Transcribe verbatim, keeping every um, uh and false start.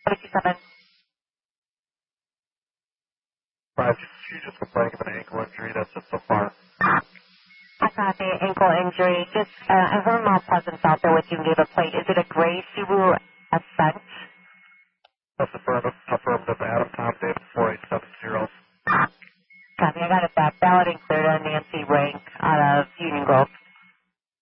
fifty-seven. Five, she's just complaining of an ankle injury. That's it so far. I copy ankle injury. Just uh, her mom presence out there with you and gave a plate. Is it a gray Subaru Ascent? That's affirmative. Affirmative. Adam Tom David four eight seven zero. Copy. I got it back. Valid and cleared on Nancy Ring.